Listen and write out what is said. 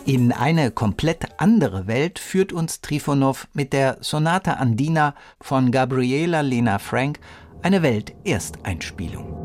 In eine komplett andere Welt führt uns Trifonow mit der Sonata Andina von Gabriela Lena Frank, eine Weltersteinspielung.